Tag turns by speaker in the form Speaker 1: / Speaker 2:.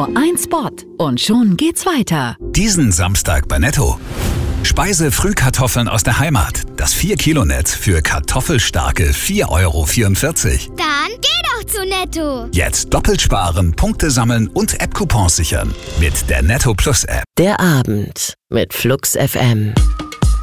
Speaker 1: Nur ein Spot und schon geht's weiter.
Speaker 2: Diesen Samstag bei Netto. Speise-Frühkartoffeln aus der Heimat. Das 4-Kilo-Netz für kartoffelstarke 4,44 €.
Speaker 3: Dann geh doch zu Netto.
Speaker 2: Jetzt doppelt sparen, Punkte sammeln und App-Coupons sichern. Mit der Netto Plus App.
Speaker 4: Der Abend mit Flux FM.